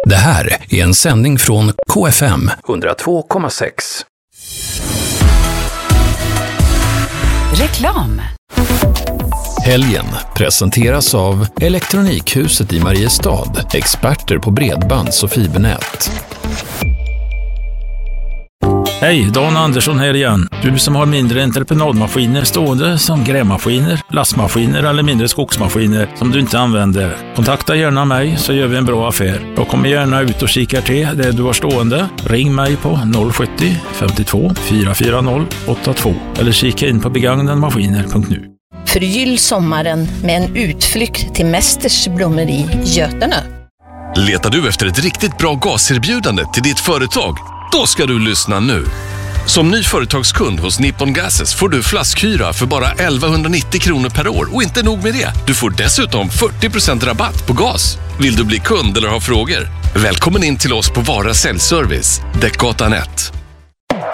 Det här är en sändning från KFM 102,6. Reklam. Helgen presenteras av Elektronikhuset i Mariestad, experter på bredbands- och fibernät. Hej, Dan Andersson här igen. Du som har mindre entreprenadmaskiner stående som grävmaskiner, lastmaskiner eller mindre skogsmaskiner som du inte använder. Kontakta gärna mig så gör vi en bra affär. Jag kommer gärna ut och kikar till det du har stående. Ring mig på 070 52 440 82 eller kika in på begagnadmaskiner.nu. Förgyll sommaren med en utflykt till Mästers blommeri Götene. Letar du efter ett riktigt bra gaserbjudande till ditt företag? Då ska du lyssna nu. Som ny företagskund hos Nippon Gases får du flaskhyra för bara 1190 kronor per år. Och inte nog med det, du får dessutom 40% rabatt på gas. Vill du bli kund eller ha frågor? Välkommen in till oss på Vara Säljservice, Däckgatan 1.